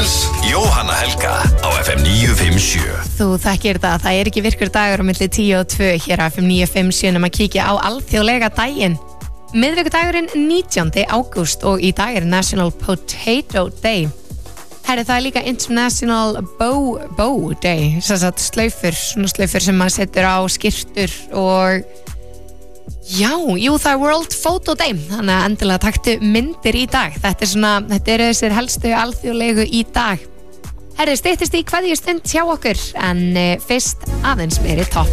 Brynhilds, Jóhanna Helga á FM 957. Þú þekkir það, það ekki virkur dagur á milli 10 og 2 hér á FM 957 að kíkja á alþjóðlega daginn. Miðvikudagurinn 19. ágúst og í dag National Potato Day. Herri, það líka International Bow Day, slaufur, svona slaufur sem maður setur á skyrtur og það World Photo Day, þannig að endilega taktu myndir í dag. Þetta eru þessir helstu alþjóðlegu í dag. Herri, styttist í kveðjustund hjá okkur, en fyrst aðeins meiri topp.